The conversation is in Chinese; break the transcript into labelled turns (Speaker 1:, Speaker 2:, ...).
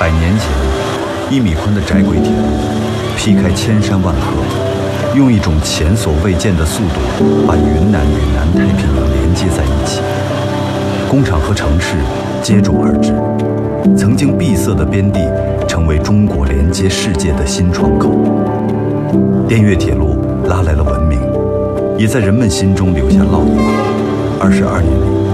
Speaker 1: 100年前，1米宽的窄轨铁路劈开千山万河，用一种前所未见的速度把云南与南太平洋连接在一起。工厂和城市接踵而至，曾经闭塞的边地成为中国连接世界的新窗口。滇越铁路拉来了文明，也在人们心中留下烙印。22年里，